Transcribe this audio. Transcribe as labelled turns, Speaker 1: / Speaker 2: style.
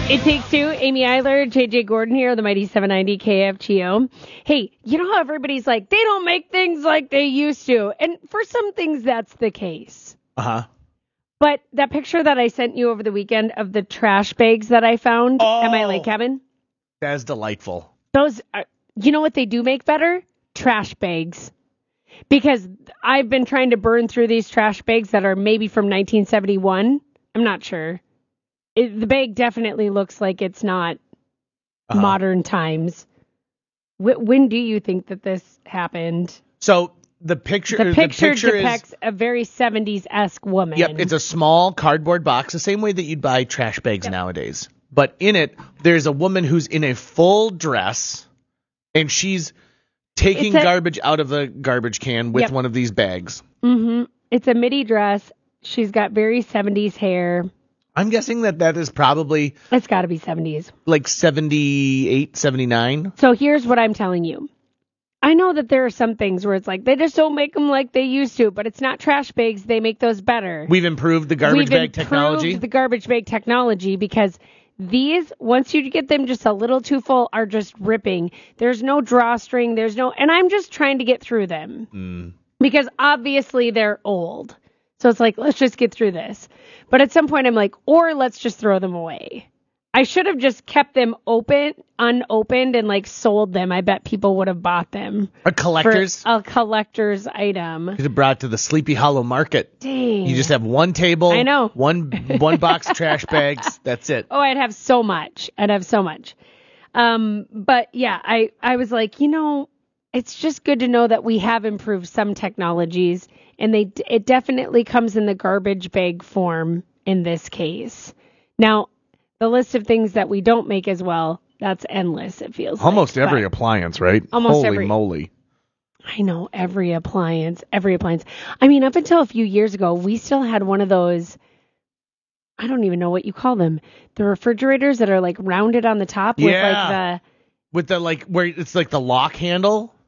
Speaker 1: It Takes Two, Amy Eiler, JJ Gordon here, the Mighty 790 KFGO. Hey, you know how everybody's like, they don't make things like they used to. And for some things, that's the case.
Speaker 2: Uh-huh.
Speaker 1: But that picture that I sent you over the weekend of the trash bags that I found at my lake cabin.
Speaker 2: That is delightful.
Speaker 1: Those are, you know what they do make better? Trash bags. Because I've been trying to burn through these trash bags that are maybe from 1971. I'm not sure. The bag definitely looks like it's not modern times. When do you think that this happened?
Speaker 2: So the picture
Speaker 1: depicts a very 70s-esque woman.
Speaker 2: Yep, it's a small cardboard box, the same way that you'd buy trash bags nowadays. But in it, there's a woman who's in a full dress, and she's taking garbage out of a garbage can with one of these bags.
Speaker 1: Mm-hmm. It's a midi dress. She's got very 70s hair.
Speaker 2: I'm guessing that is probably...
Speaker 1: It's got to be 70s.
Speaker 2: Like 78, 79.
Speaker 1: So here's what I'm telling you. I know that there are some things where it's like, they just don't make them like they used to, but it's not trash bags. They make those better.
Speaker 2: We've improved the garbage bag technology.
Speaker 1: We've improved the garbage bag technology because these, once you get them just a little too full, are just ripping. There's no drawstring. And I'm just trying to get through them. Because obviously they're old. So it's like, let's just get through this. But at some point I'm like, or let's just throw them away. I should have just kept them unopened and like sold them. I bet people would have bought them.
Speaker 2: A collector's
Speaker 1: item.
Speaker 2: Could have brought to the Sleepy Hollow Market.
Speaker 1: Dang.
Speaker 2: You just have one table.
Speaker 1: I know.
Speaker 2: One box of trash bags. That's it.
Speaker 1: Oh, I'd have so much. But yeah, I was like, it's just good to know that we have improved some technologies, and it definitely comes in the garbage bag form in this case. Now, the list of things that we don't make as well, that's endless, it feels
Speaker 3: almost like. Every appliance, right? Holy moly.
Speaker 1: I know, every appliance. I mean, up until a few years ago, we still had one of those, I don't even know what you call them, the refrigerators that are like rounded on the top with like the...
Speaker 2: With the like where it's like the lock handle.